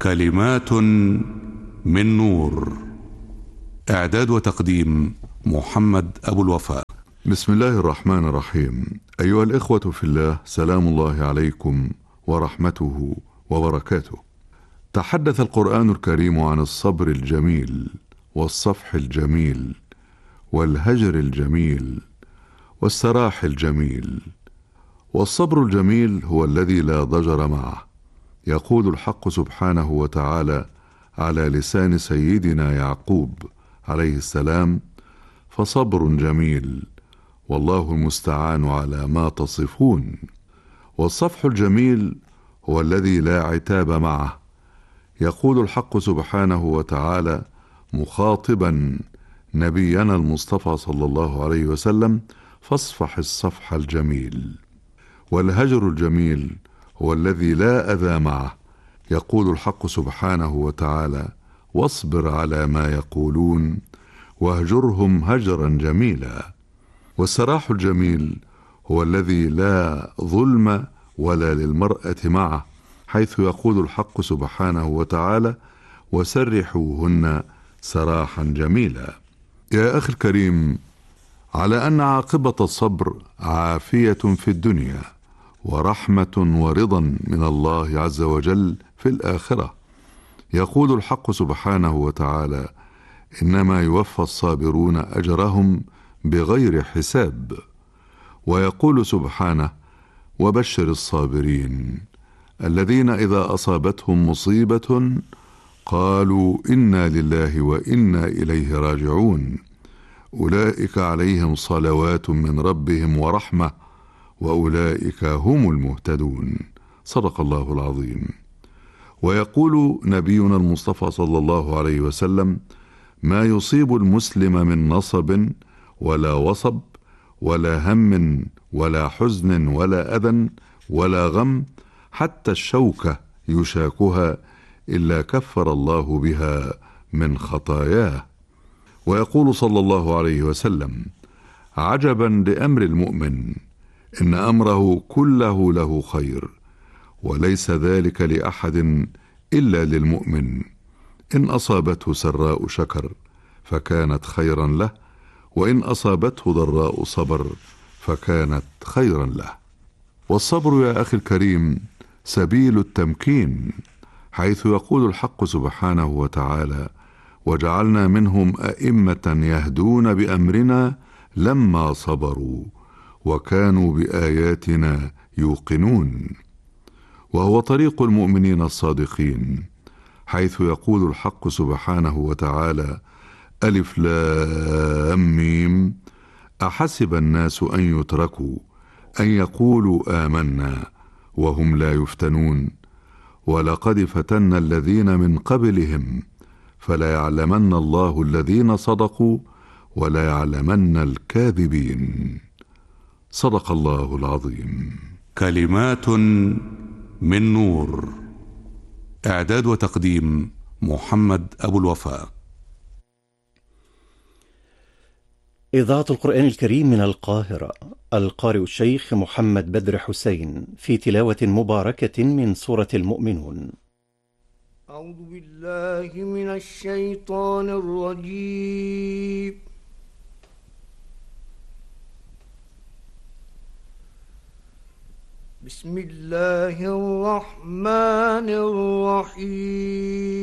كلمات من نور. إعداد وتقديم محمد أبو الوفاء. بسم الله الرحمن الرحيم. أيها الإخوة في الله، سلام الله عليكم ورحمته وبركاته. تحدث القرآن الكريم عن الصبر الجميل والصفح الجميل والهجر الجميل والسراح الجميل. والصبر الجميل هو الذي لا ضجر معه. يقول الحق سبحانه وتعالى على لسان سيدنا يعقوب عليه السلام: فصبر جميل والله المستعان على ما تصفون. والصفح الجميل هو الذي لا عتاب معه. يقول الحق سبحانه وتعالى مخاطبا نبينا المصطفى صلى الله عليه وسلم: فاصفح الصفح الجميل. والهجر الجميل هو الذي لا أذى معه. يقول الحق سبحانه وتعالى: واصبر على ما يقولون واهجرهم هجرا جميلا. والسراح الجميل هو الذي لا ظلم ولا للمرأة معه، حيث يقول الحق سبحانه وتعالى: وسرحوهن سراحا جميلا. يا أخي الكريم، على أن عاقبة الصبر عافية في الدنيا ورحمة ورضا من الله عز وجل في الآخرة. يقول الحق سبحانه وتعالى: إنما يوفى الصابرون أجرهم بغير حساب. ويقول سبحانه: وبشر الصابرين الذين إذا أصابتهم مصيبة قالوا إنا لله وإنا إليه راجعون أولئك عليهم صلوات من ربهم ورحمة وأولئك هم المهتدون. صدق الله العظيم. ويقول نبينا المصطفى صلى الله عليه وسلم: ما يصيب المسلم من نصب ولا وصب ولا هم ولا حزن ولا أذى ولا غم حتى الشوكة يشاكها إلا كفر الله بها من خطاياه. ويقول صلى الله عليه وسلم: عجبا لأمر المؤمن، إن أمره كله له خير، وليس ذلك لأحد إلا للمؤمن. إن أصابته سراء شكر فكانت خيرا له، وإن أصابته ضراء صبر فكانت خيرا له. والصبر يا أخي الكريم سبيل التمكين، حيث يقول الحق سبحانه وتعالى: وجعلنا منهم أئمة يهدون بأمرنا لما صبروا وكانوا بآياتنا يوقنون. وهو طريق المؤمنين الصادقين، حيث يقول الحق سبحانه وتعالى: ألف لام ميم أحسب الناس أن يتركوا أن يقولوا آمنا وهم لا يفتنون ولقد فتنا الذين من قبلهم فليعلمن الله الذين صدقوا وليعلمن الكاذبين. صدق الله العظيم. كلمات من نور. إعداد وتقديم محمد أبو الوفاء. إذاعة القرآن الكريم من القاهرة. القارئ الشيخ محمد بدر حسين في تلاوة مباركة من سورة المؤمنون. أعوذ بالله من الشيطان الرجيم. بسم الله الرحمن الرحيم.